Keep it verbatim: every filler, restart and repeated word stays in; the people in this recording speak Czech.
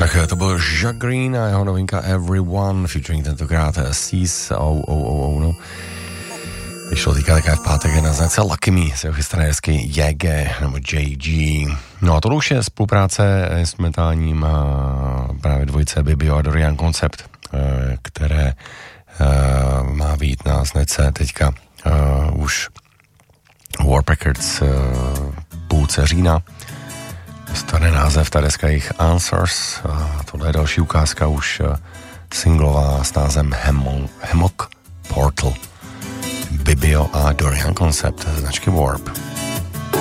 Tak to byl Jacques Green a jeho novinka Everyone, featuring tentokrát Seas, oh, oh, oh, oh, no. Vyšlo týka také v pátek na značce Lucky Me, se jeho chystané hezky J G, nebo J G. No a to už je spolupráce instrumentálním právě dvojice Bibio a Dorian Concept, které má vyjít na značce teďka už Warp Records půlce října. Starý název, ta deska jejich Answers, a tohle je další ukázka už singlová s názvem Hammock Portal. Bibio a Dorian Concept značky Warp.